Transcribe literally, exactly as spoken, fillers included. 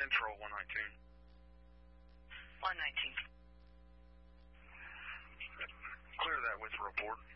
Central one nineteen. one nineteen. Clear that with a report.